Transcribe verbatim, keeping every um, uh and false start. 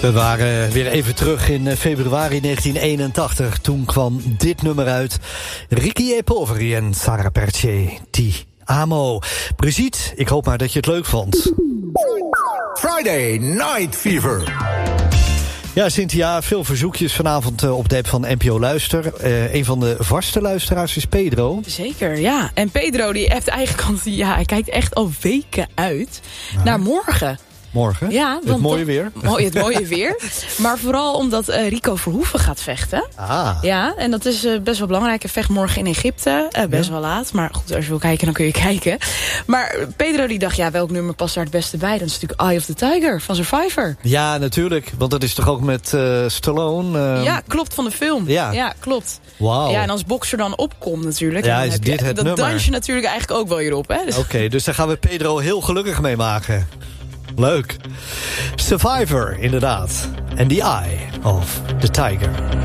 We waren weer even terug in februari negentien eenentachtig. Toen kwam dit nummer uit. Ricky e Poveri en Sara Perce, Ti Amo. Brigitte, ik hoop maar dat je het leuk vond. Friday Night Fever. Ja, Cynthia, veel verzoekjes vanavond op de app van N P O Luister. Uh, een van de vaste luisteraars is Pedro. Zeker, ja. En Pedro die heeft eigenlijk al, ja, hij kijkt echt al weken uit ja. naar morgen. Morgen? Ja, want het mooie weer. Mooi, het mooie weer. Maar vooral omdat uh, Rico Verhoeven gaat vechten. Ah. Ja, en dat is uh, best wel belangrijk. Hij vecht morgen in Egypte. Uh, best ja. wel laat. Maar goed, als je wil kijken, dan kun je kijken. Maar Pedro die dacht, ja, welk nummer past daar het beste bij? Dat is natuurlijk Eye of the Tiger van Survivor. Ja, natuurlijk. Want dat is toch ook met uh, Stallone? Uh... Ja, klopt, van de film. Ja, ja klopt. Wow. Ja, en als bokser dan opkomt natuurlijk. Ja, dan is heb dit je, het dat nummer? dans je natuurlijk eigenlijk ook wel hierop. Dus... Oké, okay, dus daar gaan we Pedro heel gelukkig mee maken. Leuk. Survivor, inderdaad. And the Eye of the Tiger.